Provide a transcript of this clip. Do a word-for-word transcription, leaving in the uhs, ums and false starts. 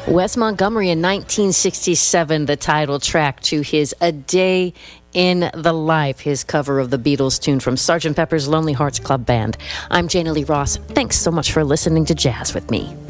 Wes Montgomery in nineteen sixty-seven, the title track to his A Day in the Life, his cover of the Beatles tune from Sergeant Pepper's Lonely Hearts Club Band. I'm Jana Lee Ross. Thanks so much for listening to Jazz with me.